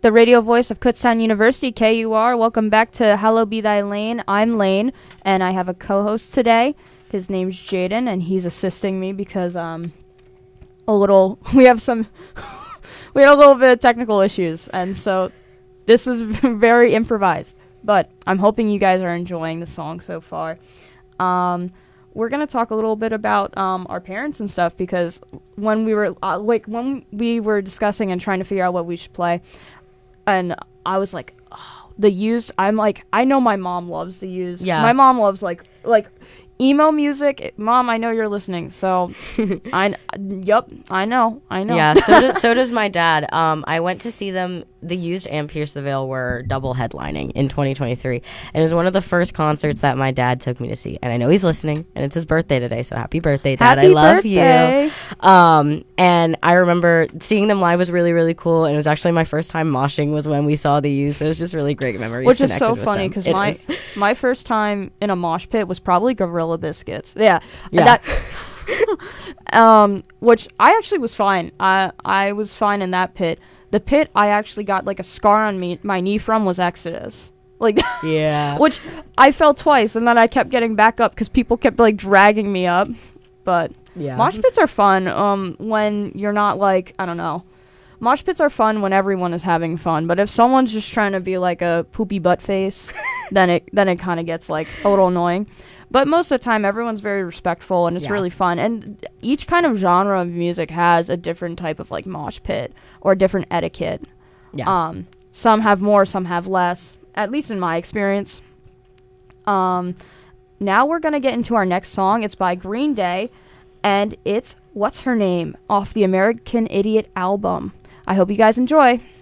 the radio voice of Kutztown University, KUR. Welcome back to Hallow Be Thy Lane. I'm Lane, and I have a co-host today. His name's Jaden, and he's assisting me because we had a little bit of technical issues, and so this was very improvised. But I'm hoping you guys are enjoying the song so far. We're gonna talk a little bit about our parents and stuff, because when we were discussing and trying to figure out what we should play, and I was like, oh, The Used. I'm like, I know my mom loves The Used. Yeah. My mom loves like emo music. Mom, I know you're listening. So, I know. Yeah, so does my dad. I went to see them. The Used and Pierce the Veil were double headlining in 2023, and it was one of the first concerts that my dad took me to see. And I know he's listening, and it's his birthday today, so happy birthday, Dad! Happy I love birthday. you. And I remember seeing them live was really, really cool, and it was actually my first time moshing was when we saw The Used. So it was just really great memories. Which is so funny because my first time in a mosh pit was probably Gorilla Biscuits. Yeah. Which I actually was fine. I was fine in that pit. The pit I actually got like a scar on my knee from was Exodus. Like, yeah. Which I fell twice, and then I kept getting back up because people kept like dragging me up. But yeah, mosh pits are fun when you're not like, I don't know. Mosh pits are fun when everyone is having fun, but if someone's just trying to be like a poopy butt face, then it kind of gets like a little annoying. But most of the time, everyone's very respectful, and it's really fun. And each kind of genre of music has a different type of like mosh pit or different etiquette. Yeah. Some have more, some have less. At least in my experience. Now we're gonna get into our next song. It's by Green Day, and it's "What's Her Name" off the American Idiot album. I hope you guys enjoy.